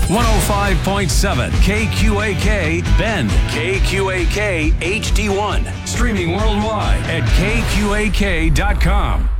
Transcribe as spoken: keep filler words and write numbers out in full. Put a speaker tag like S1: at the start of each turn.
S1: one oh five point seven K Q A K Bend, K Q A K H D one. Streaming worldwide at K Q A K dot com.